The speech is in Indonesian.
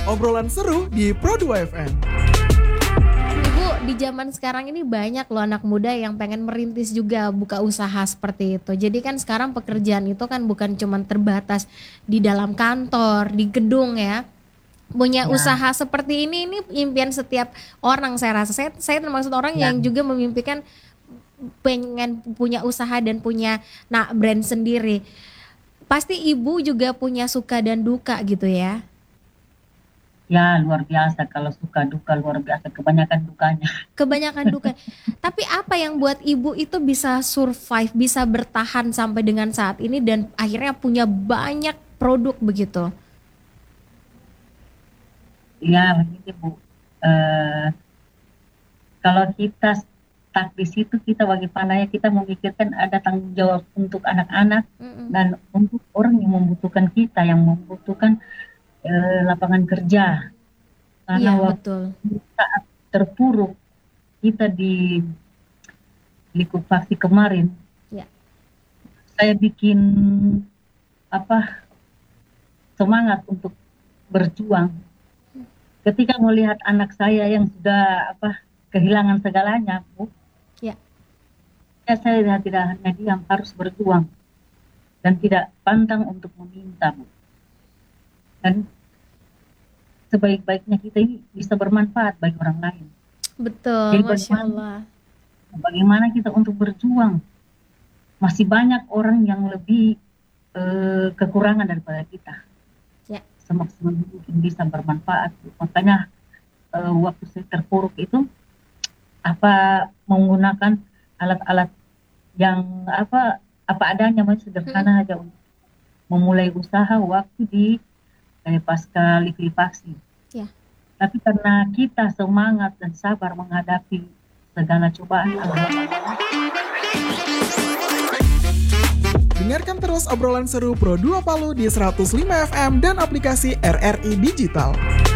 Obrolan seru di Pro 2 FM. Ibu, di zaman sekarang ini banyak loh anak muda yang pengen merintis juga buka usaha seperti itu. Jadi kan sekarang pekerjaan itu kan bukan cuma terbatas di dalam kantor, di gedung ya. Punya usaha seperti ini impian setiap orang saya rasa. Saya termasuk orang yang juga memimpikan pengen punya usaha dan punya brand sendiri. Pasti ibu juga punya suka dan duka gitu ya. Ya, luar biasa. Kalau suka duka luar biasa, kebanyakan dukanya. Kebanyakan duka. Tapi apa yang buat ibu itu bisa survive, bisa bertahan sampai dengan saat ini dan akhirnya punya banyak produk begitu? Ya, begitu Bu. Kalau kita stuck di situ, kita bagaimana ya, kita memikirkan ada tanggung jawab untuk anak-anak dan untuk orang yang membutuhkan kita, yang membutuhkan lapangan kerja. Karena waktu saat terpuruk kita di likuifaksi kemarin, saya bikin semangat untuk berjuang. Ketika melihat anak saya yang sudah kehilangan segalanya, Bu, ya saya tidak hanya diam, harus berjuang dan tidak pantang untuk meminta, Bu. Dan sebaik-baiknya kita ini bisa bermanfaat bagi orang lain. Betul. Jadi Masya Allah. Bagaimana kita untuk berjuang? Masih banyak orang yang lebih kekurangan daripada kita. Semaksimal mungkin bisa bermanfaat. Makanya waktu saya terpuruk itu menggunakan alat-alat yang apa adanya, sederhana aja untuk memulai usaha waktu di pasca likuifaksi. Tapi karena kita semangat dan sabar menghadapi segala cobaan, Dengarkan terus obrolan seru Pro 2 Palu di 105 FM dan aplikasi RRI Digital.